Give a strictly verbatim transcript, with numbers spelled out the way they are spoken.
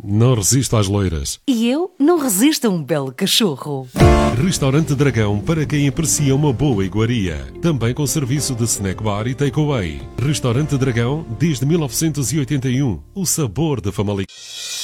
Não resisto às loiras. E eu não resisto a um belo cachorro. Restaurante Dragão para quem aprecia uma boa iguaria. Também com serviço de snack bar e takeaway. Restaurante Dragão desde mil novecentos e oitenta e um. O sabor da Famalicão.